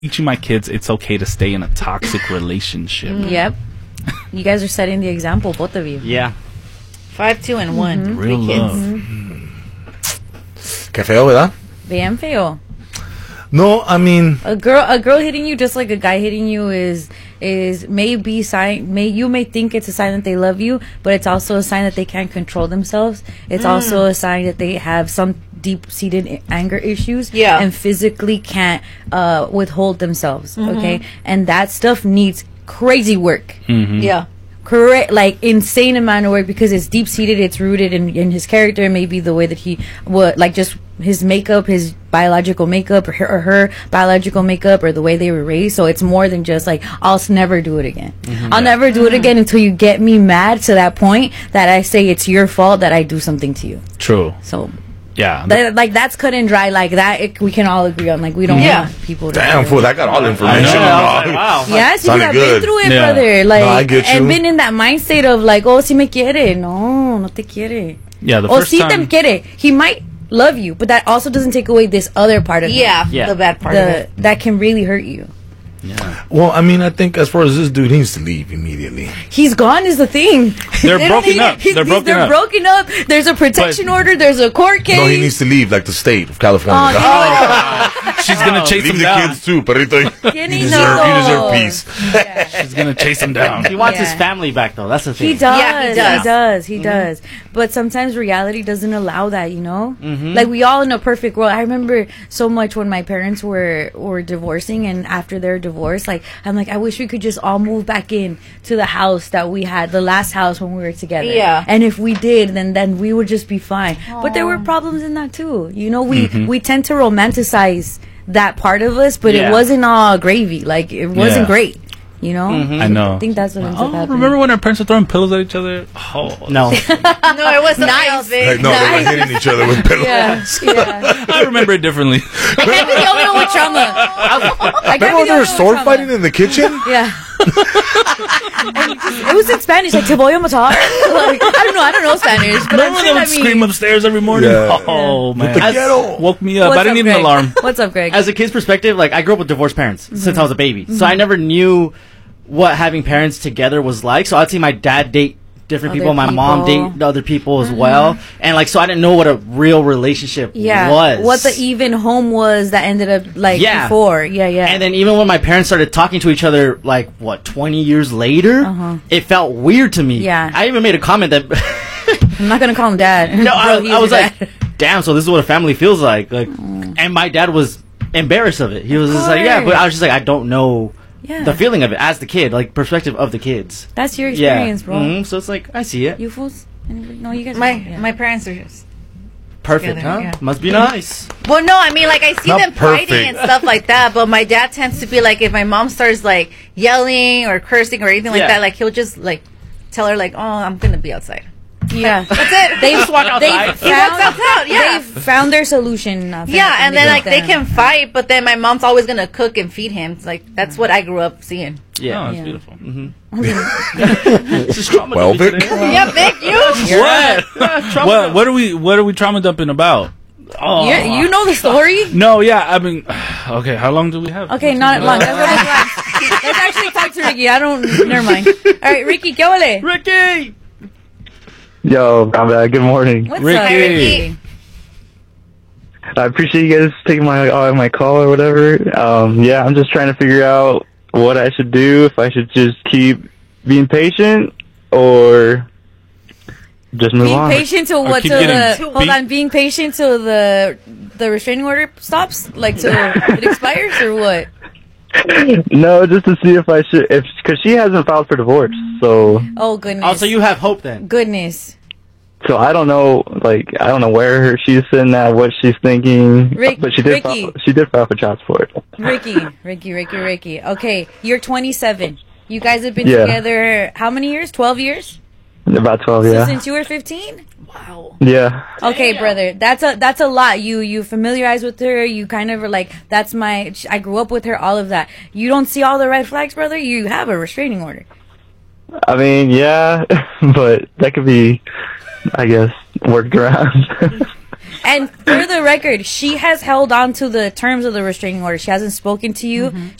teaching my kids it's okay to stay in a toxic relationship. Yep. You guys are setting the example, both of you. Yeah. 5, 2, and 1. Real 3 kids. love. Qué feo, ¿verdad? Bien feo. No, I mean, A girl hitting you just like a guy hitting you is maybe sign. You may think it's a sign that they love you, but it's also a sign that they can't control themselves. It's also a sign that they have some deep-seated anger issues, and physically can't withhold themselves. Okay, and that stuff needs crazy work. Yeah. Correct, like insane amount of work, because it's deep seated, it's rooted in his character, maybe the way that he would, like, just his makeup, his biological makeup, or her biological makeup, or the way they were raised. So it's more than just like, I'll never do it again. I'll never do it again until you get me mad to that point that I say it's your fault that I do something to you. True. So yeah, like that's cut and dry. Like that, we can all agree on. Like we don't want people to. Damn fool, I got all the information. I was like, wow. Yes, you Sounded have good. been through it, Yeah. brother. Like, No, I get you. and been in that mind state of like, oh, si me quiere. No te quiere. yeah. The Oh, first si time. te quiere. He might love you, but that also doesn't take away this other part of him. Yeah. The bad part of it. That can really hurt you. Well, I mean, I think as far as this dude, he needs to leave immediately. He's gone is the thing. They're They don't broken need- up. They're broken up. broken up. There's a protection order. There's a court case. No, he needs to leave, like the state of California. She's gonna chase Leave him the down. kids too, perrito. ¿Quién You hizo? deserve peace. She's gonna chase him down. He wants his Yeah. family back, though. That's the thing. He does. Yeah, he He does. does. He does. But sometimes reality doesn't allow that, you know? Like, we all in a perfect world. I remember so much when my parents were divorcing, and after their divorce, like, I'm like, I wish we could just all move back in to the house that we had, the last house when we were together. Yeah. And if we did, then we would just be fine. But there were problems in that too. You know, we tend to romanticize that part of us, but Yeah. it wasn't all gravy. Like, it wasn't Yeah. great. You know? I know. I think that's what ends up happening. Remember when our parents were throwing pillows at each other? Oh No. No, it was something else, Vic. Like, no, they were hitting each other with pillows. Yeah. I remember it differently. I can't be the only one with trauma. I can't Remember be when the they were only one sword with fighting trauma. in the kitchen? Yeah. And it was in Spanish, like, te voy a matar. Like, I don't know Spanish. But Remember I'm when sure they would that means- scream upstairs every morning? Yeah. Oh, man. Te quiero. Woke me up. What's I didn't up, need an Greg? alarm. What's up, Greg? As a kid's perspective, like, I grew up with divorced parents since I was a baby. So I never knew what having parents together was like. So I'd see my dad date different Other people, my mom people. date other people as well. And, like, so I didn't know what a real relationship was. What the even home was that ended up, like, Yeah. before. Yeah. And then even when my parents started talking to each other, like, what, 20 years later, it felt weird to me. Yeah. I even made a comment that... I'm not going to call him dad. No, Bro, he's I was your like, dad. damn, so this is what a family feels like. And my dad was embarrassed of it. He was just like, yeah, but I was just like, I don't know Yeah. the feeling of it as the kid, like, perspective of the kids. That's your Yeah. experience, bro. So it's like, I see it. You fools? No, you guys. My parents are just... Perfect, together, huh? yeah. Must be nice. Well, no, I mean, like, I see Not them perfect. fighting and stuff like that, but my dad tends to be like, if my mom starts, like, yelling or cursing or anything like Yeah. that, like, he'll just, like, tell her, like, oh, I'm gonna be outside. Yeah. That's it. They Just walk outside. He walks outside, yeah. They've found their solution. Yeah, and then, like, they can. can fight, but then my mom's always gonna cook and feed him. It's like, that's what I grew up seeing. Yeah. Oh, that's Yeah. beautiful. It's just trauma Well, dumping Vic. today. Yeah, Vic, you? What? What are we trauma dumping about? Oh, You know the story? no, yeah. I mean, okay. How long do we have? Okay, not long. That's what it's like. Let's actually talk to Ricky. I don't. Never mind. All right, Ricky, ¿qué ole? Ricky! Yo, good morning. What's Ricky. up, Ricky? I appreciate you guys taking my call or whatever. Yeah, I'm just trying to figure out what I should do. If I should just keep being patient or just move Being on. patient till what? keep Till the getting hold on. Being patient till the restraining order stops, like till it expires, or what? No, just to see if I should, because she hasn't filed for divorce. So Oh goodness. Oh, so you have hope then. Goodness. I don't know, I don't know where she's sitting at, what she's thinking. But she did Ricky. file for child support. Ricky. Okay, you're 27. You guys have been Yeah. together how many years? 12 years? About 12, So yeah. since you were 15? Yeah. Okay, brother. That's a lot. You familiarize with her. You kind of are like, I grew up with her, all of that. You don't see all the red flags, brother? You have a restraining order. I mean, yeah, but that could be, I guess, worked around. And for the record, she has held on to the terms of the restraining order. She hasn't spoken to you.